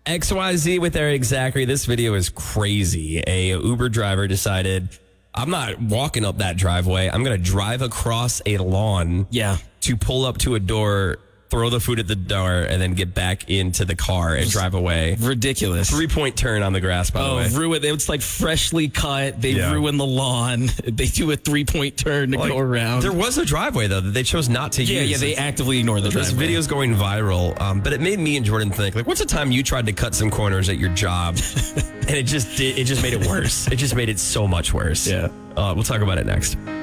XYZ with Eric Zachary. This video is crazy. A Uber driver decided, I'm not walking up that driveway. I'm going to drive across a lawn to pull up to a door, throw the food at the door, and then get back into the car and drive away. Ridiculous. 3-point turn on the grass, by the way. It's like freshly cut. They ruin the lawn. They do a 3-point turn to go around. There was a driveway, though, that they chose not to use. Yeah, they actively ignore the driveway. This video's going viral, but it made me and Jordan think, like, what's the time you tried to cut some corners at your job, and it just made it worse. It just made it so much worse. Yeah. We'll talk about it next.